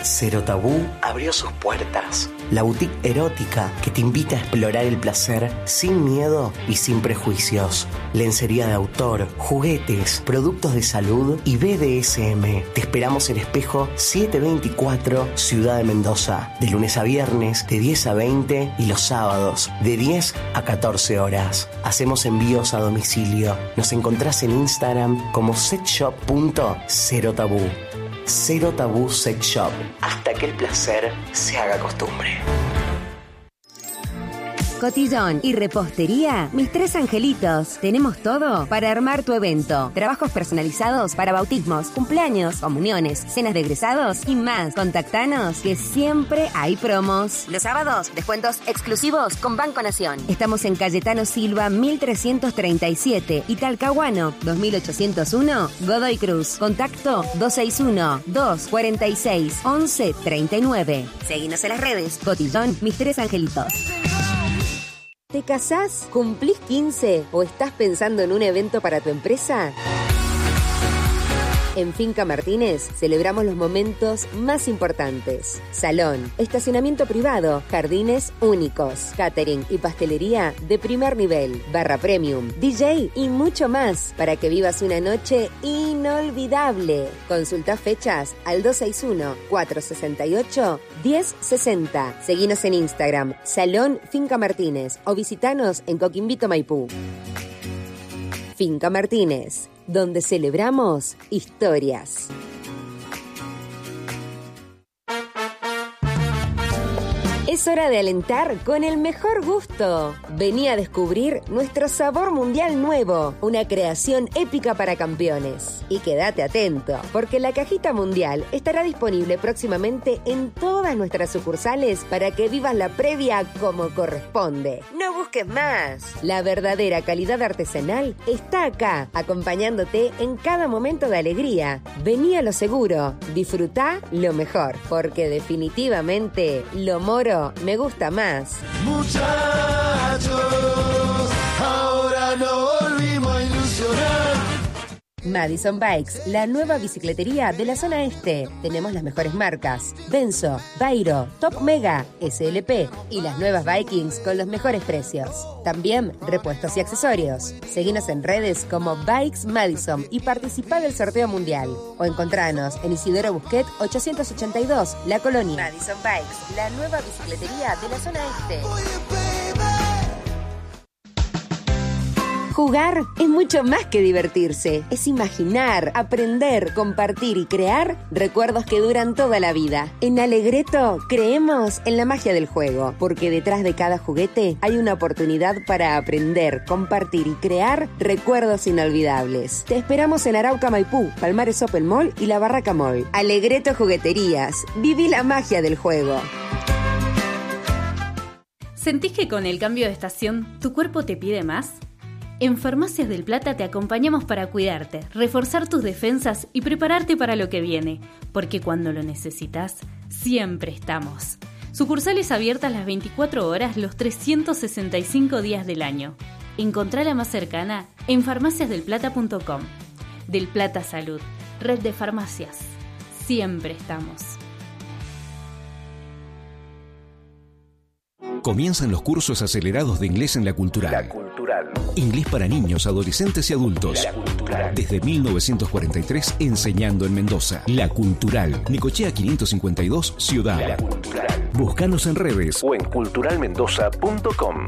Cero Tabú abrió sus puertas. La boutique erótica que te invita a explorar el placer sin miedo y sin prejuicios. Lencería de autor, juguetes, productos de salud y BDSM. Te esperamos en Espejo 724, Ciudad de Mendoza. De lunes a viernes, de 10 a 20 y los sábados, de 10 a 14 horas. Hacemos envíos a domicilio. Nos encontrás en Instagram como sexshop.cerotabú. Cero Tabú Sex Shop, hasta que el placer se haga costumbre. Cotillón y repostería, mis tres angelitos. Tenemos todo para armar tu evento. Trabajos personalizados para bautismos, cumpleaños, comuniones, cenas de egresados y más. Contactanos que siempre hay promos. Los sábados, descuentos exclusivos con Banco Nación. Estamos en Cayetano Silva 1337 y Talcahuano 2801 Godoy Cruz. Contacto 261-246-1139. Seguinos en las redes. Cotillón, mis tres angelitos. ¿Te casás? ¿Cumplís 15? ¿O estás pensando en un evento para tu empresa? En Finca Martínez celebramos los momentos más importantes. Salón, estacionamiento privado, jardines únicos, catering y pastelería de primer nivel, barra premium, DJ y mucho más para que vivas una noche inolvidable. Consulta fechas al 261-468-1060. Seguinos en Instagram, Salón Finca Martínez, o visitanos en Coquimbito, Maipú. Finca Martínez, donde celebramos historias. Es hora de alentar con el mejor gusto. Vení a descubrir nuestro sabor mundial nuevo, una creación épica para campeones. Y quédate atento, porque la cajita mundial estará disponible próximamente en todas nuestras sucursales para que vivas la previa como corresponde. No busques más. La verdadera calidad artesanal está acá, acompañándote en cada momento de alegría. Vení a lo seguro, disfrutá lo mejor, porque definitivamente lo moro me gusta más. Muchachos, ahora no volvimos a ilusionar. Madison Bikes, la nueva bicicletería de la zona este. Tenemos las mejores marcas: Denso, Vairo, Top Mega, SLP y las nuevas Vikings con los mejores precios. También repuestos y accesorios. Seguinos en redes como Bikes Madison y participá del sorteo mundial. O encontranos en Isidoro Busquet 882, La Colonia. Madison Bikes, la nueva bicicletería de la zona este. Jugar es mucho más que divertirse. Es imaginar, aprender, compartir y crear recuerdos que duran toda la vida. En Alegreto creemos en la magia del juego, porque detrás de cada juguete hay una oportunidad para aprender, compartir y crear recuerdos inolvidables. Te esperamos en Arauca, Maipú, Palmares Open Mall y La Barraca Mall. Alegreto Jugueterías. Viví la magia del juego. ¿Sentís que con el cambio de estación tu cuerpo te pide más? En Farmacias del Plata te acompañamos para cuidarte, reforzar tus defensas y prepararte para lo que viene, porque cuando lo necesitas, siempre estamos. Sucursales abiertas las 24 horas, los 365 días del año. Encontrá la más cercana en farmaciasdelplata.com. Del Plata Salud, red de farmacias. Siempre estamos. Comienzan los cursos acelerados de inglés en La Cultural. La Cultural. Inglés para niños, adolescentes y adultos. La Cultural. Desde 1943 enseñando en Mendoza. La Cultural. Necochea 552, Ciudad. La Cultural. Búscanos en redes o en culturalmendoza.com.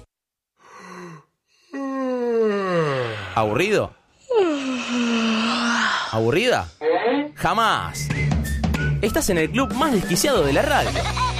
¿Aburrido? ¿Aburrida? Jamás. Estás en el club más desquiciado de la radio.